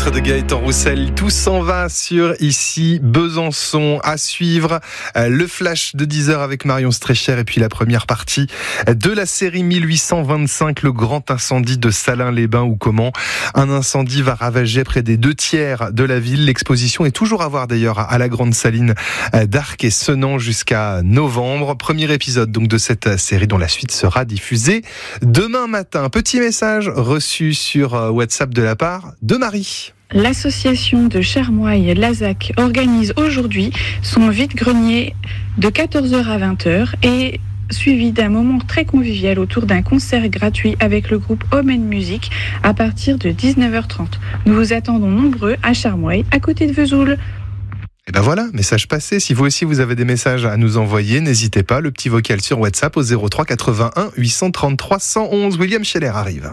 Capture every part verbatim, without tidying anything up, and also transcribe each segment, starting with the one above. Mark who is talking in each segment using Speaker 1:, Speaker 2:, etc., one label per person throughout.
Speaker 1: titre de Gaëtan Roussel, tout s'en va sur ici Besançon. À suivre le flash de dix heures avec Marion Strécher et puis la première partie de la série mille huit cent vingt-cinq, le grand incendie de Salins-les-Bains, ou comment un incendie va ravager près des deux tiers de la ville. L'exposition est toujours à voir d'ailleurs à la Grande Saline d'Arc et Senan jusqu'à novembre. Premier épisode donc de cette série dont la suite sera diffusée demain matin. Petit message reçu sur WhatsApp de la part de Marie.
Speaker 2: L'association de Chermoy-Lazac organise aujourd'hui son vide-grenier de quatorze heures à vingt heures et suivi d'un moment très convivial autour d'un concert gratuit avec le groupe Omen Music à partir de dix-neuf heures trente. Nous vous attendons nombreux à Chermoy, à côté de Vesoul.
Speaker 1: Et ben voilà, message passé. Si vous aussi vous avez des messages à nous envoyer, n'hésitez pas, le petit vocal sur WhatsApp au zéro trois quatre-vingt-un huit cent trente-trois cent onze. William Scheller arrive.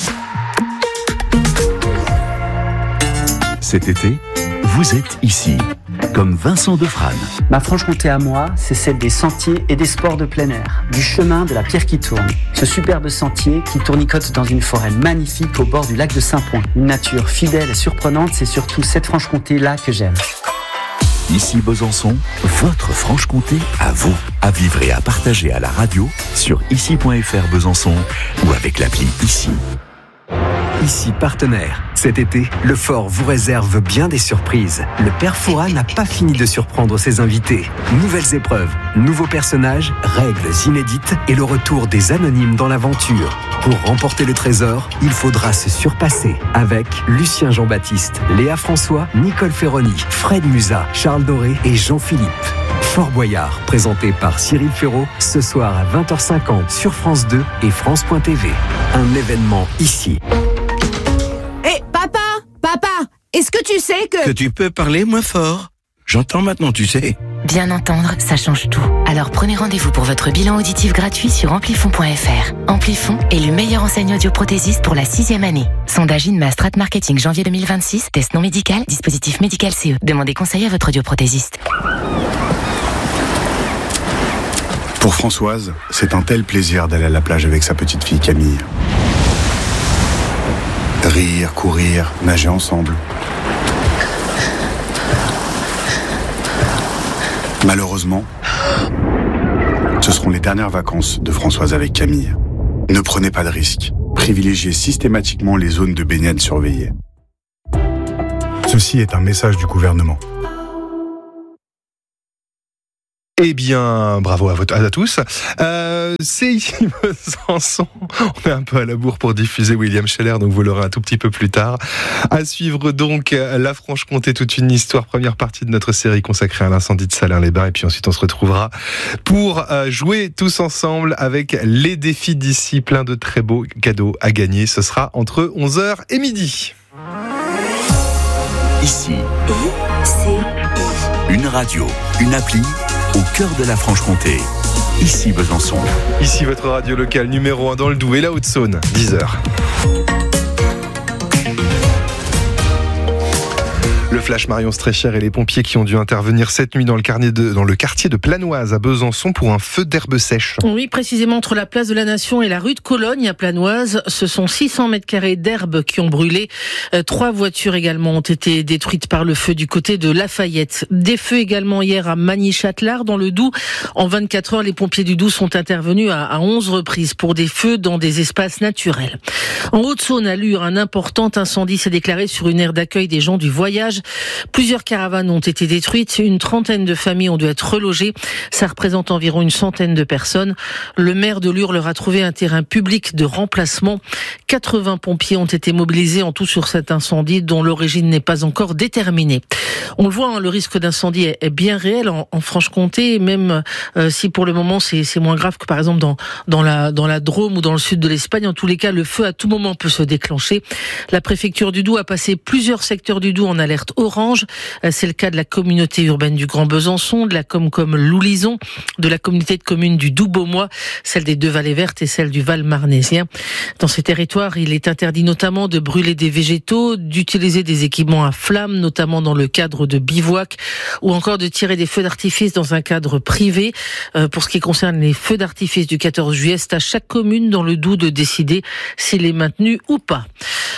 Speaker 3: Cet été, vous êtes ici, comme Vincent Defrane.
Speaker 4: Ma Franche-Comté à moi, c'est celle des sentiers et des sports de plein air, du chemin de la pierre qui tourne. Ce superbe sentier qui tournicote dans une forêt magnifique au bord du lac de Saint-Point. Une nature fidèle et surprenante, c'est surtout cette Franche-Comté-là que j'aime.
Speaker 3: Ici Besançon, votre Franche-Comté à vous, à vivre et à partager à la radio sur ici point f r Besançon ou avec l'appli Ici.
Speaker 5: Ici partenaire. Cet été, le Fort vous réserve bien des surprises. Le Père Fouras n'a pas fini de surprendre ses invités. Nouvelles épreuves, nouveaux personnages, règles inédites et le retour des anonymes dans l'aventure. Pour remporter le trésor, il faudra se surpasser avec Lucien Jean-Baptiste, Léa François, Nicole Ferroni, Fred Musa, Charles Doré et Jean-Philippe. Fort Boyard, présenté par Cyril Ferraud, ce soir à vingt heures cinquante sur France deux et France point t v. Un événement ici.
Speaker 6: Hé, hey, papa, papa, est-ce que tu sais que...
Speaker 7: Que tu peux parler moins fort. J'entends maintenant, tu sais.
Speaker 8: Bien entendre, ça change tout. Alors prenez rendez-vous pour votre bilan auditif gratuit sur amplifon point f r. Amplifon est le meilleur enseigne audioprothésiste pour la sixième année. Sondage INMA Strat Marketing janvier deux mille vingt-six. Test non médical, dispositif médical C E. Demandez conseil à votre audioprothésiste.
Speaker 9: Pour Françoise, c'est un tel plaisir d'aller à la plage avec sa petite fille Camille. Rire, courir, nager ensemble. Malheureusement, ce seront les dernières vacances de Françoise avec Camille. Ne prenez pas de risques. Privilégiez systématiquement les zones de baignade surveillées. Ceci est un message du gouvernement.
Speaker 1: Eh bien, bravo à, votre, à tous. Euh, c'est ici Besançon. On est un peu à la bourre pour diffuser William Scheller, donc vous l'aurez un tout petit peu plus tard. À suivre donc la Franche-Comté, toute une histoire, première partie de notre série consacrée à l'incendie de Salins-les-Bains. Et puis ensuite, on se retrouvera pour euh, jouer tous ensemble avec les défis d'ici. Plein de très beaux cadeaux à gagner. Ce sera entre onze heures et midi.
Speaker 3: Ici, une radio, une appli au cœur de la Franche-Comté. Ici Besançon.
Speaker 1: Ici votre radio locale numéro un dans le Doubs et la Haute-Saône, dix heures. Le flash Marion Strécher et les pompiers qui ont dû intervenir cette nuit dans le, de, dans le quartier de Planoise à Besançon pour un feu d'herbe sèche.
Speaker 10: Oui, précisément entre la place de la Nation et la rue de Cologne à Planoise. Ce sont six cents mètres carrés d'herbe qui ont brûlé. Euh, trois voitures également ont été détruites par le feu du côté de Lafayette. Des feux également hier à Magny-Châtelard dans le Doubs. En vingt-quatre heures, les pompiers du Doubs sont intervenus à, à onze reprises pour des feux dans des espaces naturels. En Haute-Saône, à Lure, un important incendie s'est déclaré sur une aire d'accueil des gens du voyage. Plusieurs caravanes ont été détruites, une trentaine de familles ont dû être relogées. Ça représente environ une centaine de personnes. Le maire de Lure leur a trouvé un terrain public de remplacement. quatre-vingts pompiers ont été mobilisés en tout sur cet incendie dont l'origine n'est pas encore déterminée. On le voit, hein, le risque d'incendie est, est bien réel en, en Franche-Comté, même euh, si pour le moment c'est, c'est moins grave que par exemple dans, dans, la, dans la Drôme ou dans le sud de l'Espagne. En tous les cas, le feu à tout moment peut se déclencher. La préfecture du Doubs a passé plusieurs secteurs du Doubs en alerte orange. C'est le cas de la communauté urbaine du Grand Besançon, de la Comcom Loulison, de la communauté de communes du Doubs-Beaumois, celle des deux Vallées Vertes et celle du Val-Marnésien. Dans ces territoires, il est interdit notamment de brûler des végétaux, d'utiliser des équipements à flammes, notamment dans le cadre de bivouac, ou encore de tirer des feux d'artifice dans un cadre privé. Euh, pour ce qui concerne les feux d'artifice du quatorze juillet, c'est à chaque commune dans le Doubs de décider s'il est maintenu ou pas.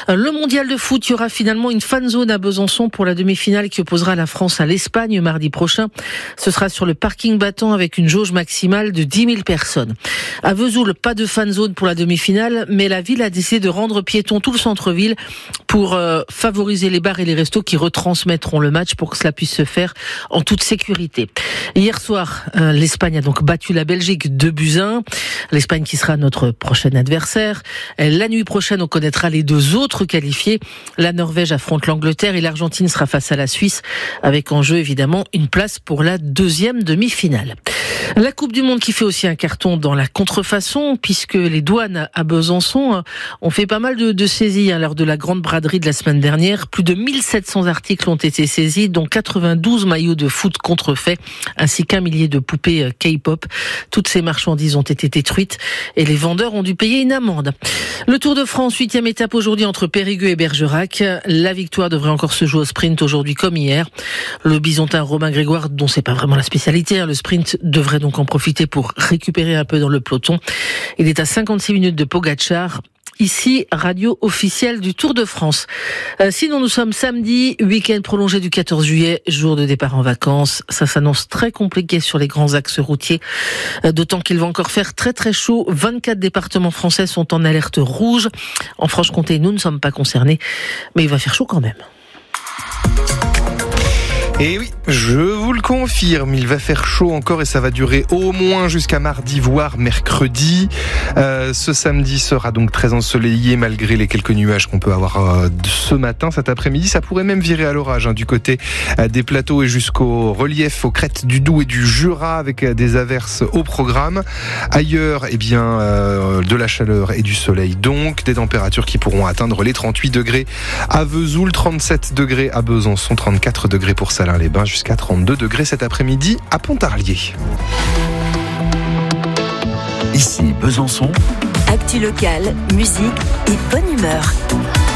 Speaker 10: Le mondial de foot, il y aura finalement une fan zone à Besançon pour la demi-finale qui opposera la France à l'Espagne mardi prochain. Ce sera sur le parking battant avec une jauge maximale de dix mille personnes. À Vesoul, pas de fan zone pour la demi-finale, mais la ville a décidé de rendre piéton tout le centre-ville pour euh, favoriser les bars et les restos qui retransmettront le match pour que cela puisse se faire en toute sécurité. Hier soir, euh, l'Espagne a donc battu la Belgique deux buts à un. L'Espagne qui sera notre prochain adversaire. La nuit prochaine, on connaîtra les deux autres qualifiés. La Norvège affronte l'Angleterre et l'Argentine sera face à la Suisse, avec en jeu évidemment une place pour la deuxième demi-finale. La Coupe du Monde qui fait aussi un carton dans la contrefaçon, puisque les douanes à Besançon ont fait pas mal de, de saisies à l'heure de la grande braderie de la semaine dernière. Plus de mille sept cents articles ont été saisis, dont quatre-vingt-douze maillots de foot contrefaits, ainsi qu'un millier de poupées K-pop. Toutes ces marchandises ont été détruites et les vendeurs ont dû payer une amende. Le Tour de France, huitième étape aujourd'hui entre Périgueux et Bergerac. La victoire devrait encore se jouer au sprint aujourd'hui comme hier. Le bisontin Romain Grégoire, dont c'est pas vraiment la spécialité, hein, le sprint devrait donc en profiter pour récupérer un peu dans le peloton. Il est à cinquante-six minutes de Pogačar. Ici, radio officielle du Tour de France. Euh, sinon, nous sommes samedi, week-end prolongé du quatorze juillet, jour de départ en vacances. Ça s'annonce très compliqué sur les grands axes routiers, euh, d'autant qu'il va encore faire très très chaud. vingt-quatre départements français sont en alerte rouge. En Franche-Comté, nous ne sommes pas concernés, mais il va faire chaud quand même.
Speaker 1: Et oui, je vous le confirme, il va faire chaud encore et ça va durer au moins jusqu'à mardi, voire mercredi. Euh, ce samedi sera donc très ensoleillé malgré les quelques nuages qu'on peut avoir euh, ce matin, cet après-midi. Ça pourrait même virer à l'orage hein, du côté euh, des plateaux et jusqu'au relief, aux crêtes du Doubs et du Jura avec euh, des averses au programme. Ailleurs, eh bien, euh, de la chaleur et du soleil donc, des températures qui pourront atteindre les trente-huit degrés à Vesoul, trente-sept degrés à Besançon, trente-quatre degrés pour Salins-les-Bains, jusqu'à trente-deux degrés cet après-midi à Pontarlier.
Speaker 3: Ici Besançon.
Speaker 11: Actu locale, musique et bonne humeur.